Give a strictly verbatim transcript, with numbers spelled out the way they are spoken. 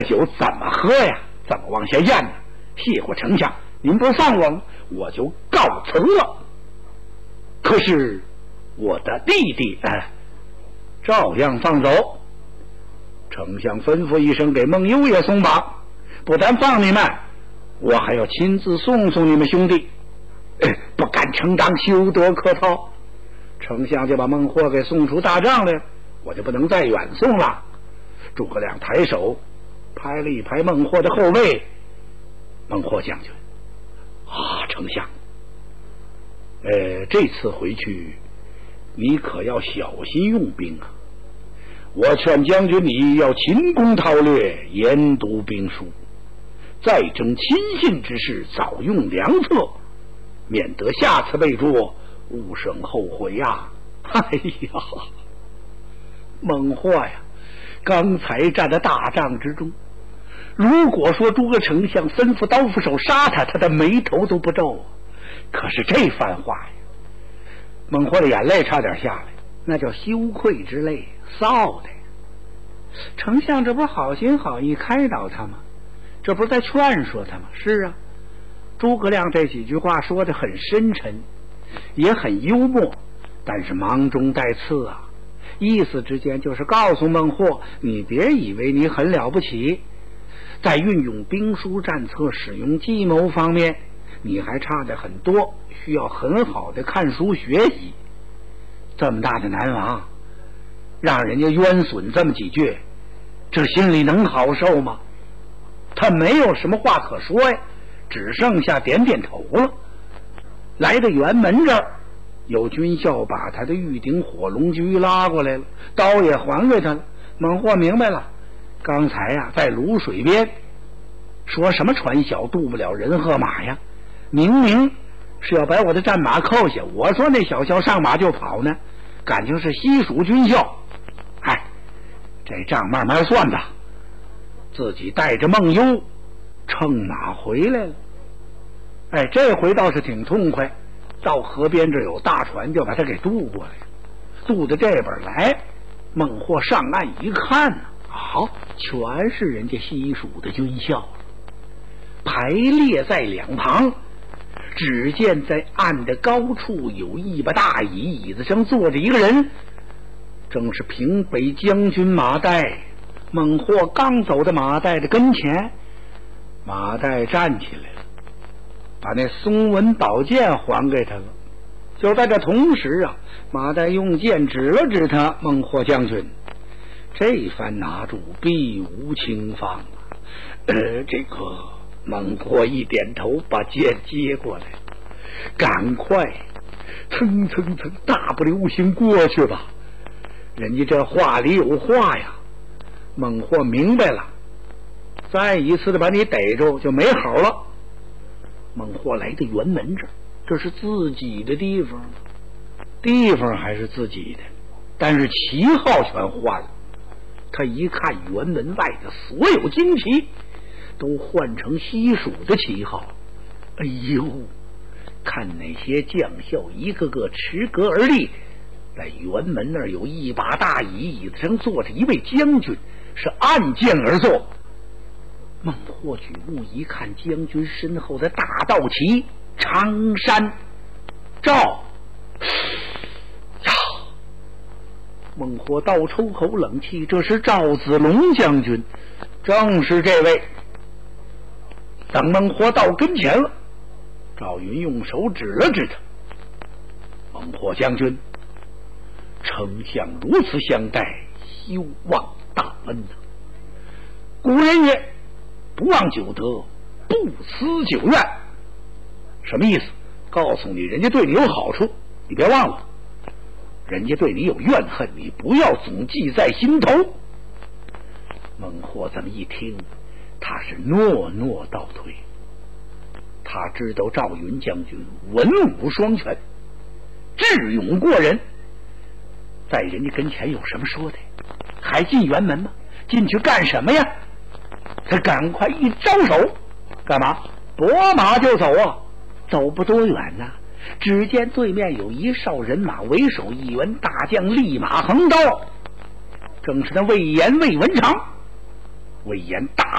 酒怎么喝呀？怎么往下咽呢？谢过丞相，您不放我，我就告辞了。可是我的弟弟，哎，照样放走。丞相吩咐一声，给孟优也松绑，不但放你们，我还要亲自送送你们兄弟。哎，不敢成章，休得可逃。丞相就把孟获给送出大帐来，我就不能再远送了。诸葛亮抬手拍了一拍孟获的后背，孟获将军啊，丞相，呃，这次回去你可要小心用兵啊！我劝将军你要勤工韬略，研读兵书，再征亲信之事，早用良策，免得下次被捉，勿生后悔呀！哎呀，孟获呀，刚才站在大帐之中，如果说诸葛丞相吩咐刀斧手杀他，他的眉头都不皱啊。可是这番话呀，孟获的眼泪差点下来，那叫羞愧之泪，臊的。丞相这不是好心好意开导他吗？这不是在劝说他吗？是啊，诸葛亮这几句话说的很深沉，也很幽默，但是芒中带刺啊，意思之间就是告诉孟获，你别以为你很了不起，在运用兵书战策、使用计谋方面，你还差的很多，需要很好的看书学习。这么大的南王，让人家冤损这么几句，这心里能好受吗？他没有什么话可说呀，只剩下点点头了。来到辕门这儿，有军校把他的玉鼎火龙驹拉过来了，刀也还给他了。孟获明白了，刚才呀，在泸水边说什么船小渡不了人和马呀，明明是要把我的战马扣下，我说那小校上马就跑呢，感情是西蜀军校。哎，这账慢慢算吧。自己带着孟优乘马回来了。哎，这回倒是挺痛快，到河边这有大船，就把他给渡过来，渡到这边来。孟获上岸一看呢，好，全是人家西蜀的军校，排列在两旁。只见在岸的高处有一把大椅，椅子上坐着一个人，正是平北将军马岱。孟获刚走到马岱的跟前，马岱站起来了，把那松纹宝剑还给他了。就在这同时啊，马岱用剑指了指他，孟获将军，这番拿住必无轻放啊。呃，这个孟获一点头，把剑接过来，赶快蹭蹭蹭大步流星过去吧。人家这话里有话呀。孟获明白了，再一次的把你逮住就没好了。孟获来到辕门这儿，这是自己的地方，地方还是自己的，但是旗号全换了。他一看辕门外的所有旌旗都换成西蜀的旗号，哎呦，看那些将校一个个持戈而立，在辕门那儿有一把大椅，椅子上坐着一位将军，是按剑而坐。孟获举目一看，将军身后的大道旗常山赵呀！孟获倒抽口冷气，这是赵子龙将军，正是这位。等孟获到跟前了，赵云用手指了指他，孟获将军，丞相如此相待，休忘大恩呐、啊！古人曰：“不忘久德，不思久怨。”什么意思？告诉你，人家对你有好处，你别忘了；人家对你有怨恨，你不要总记在心头。孟获这么一听，他是诺诺倒退。他知道赵云将军文武双全，智勇过人，在人家跟前有什么说的？还进辕门吗？进去干什么呀？他赶快一招手，干嘛？拨马就走啊！走不多远呢、啊，只见对面有一哨人马，为首一员大将，立马横刀，正是那魏延魏文长。 魏延大